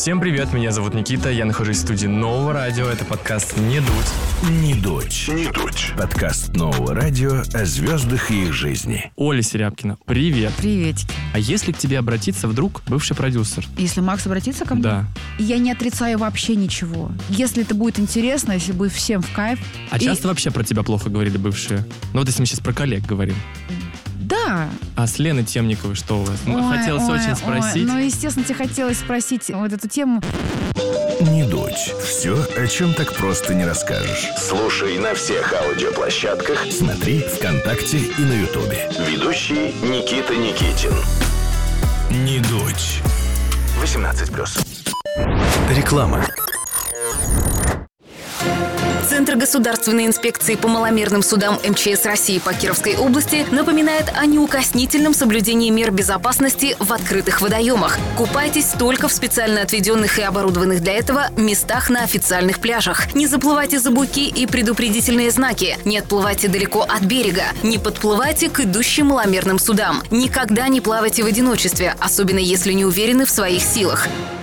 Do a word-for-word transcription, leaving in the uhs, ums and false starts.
Всем привет, меня зовут Никита, я нахожусь в студии Нового радио, это подкаст «Не дуть». «Не дуть». «Не дуть». Подкаст Нового радио о звездах и их жизни. Оля Серябкина, привет. Приветики. А если к тебе обратиться вдруг бывший продюсер? Если Макс обратится ко мне? Да. Я не отрицаю вообще ничего. Если это будет интересно, если будет всем в кайф. А и... часто вообще про тебя плохо говорили бывшие? Ну вот если мы сейчас про коллег говорим. Да. А с Леной Темниковой что у вас? Ой, Хотелось ой, очень спросить. Ой, ну, естественно, тебе хотелось спросить вот эту тему. «Не дуть». Все, о чем так просто не расскажешь. Слушай на всех аудиоплощадках. Смотри ВКонтакте и на Ютубе. Ведущий Никита Никитин. «Не дуть». восемнадцать плюс. Реклама. Центр государственной инспекции по маломерным судам эм че эс России по Кировской области напоминает о неукоснительном соблюдении мер безопасности в открытых водоемах. Купайтесь только в специально отведенных и оборудованных для этого местах на официальных пляжах. Не заплывайте за буйки и предупредительные знаки. Не отплывайте далеко от берега. Не подплывайте к идущим маломерным судам. Никогда не плавайте в одиночестве, особенно если не уверены в своих силах.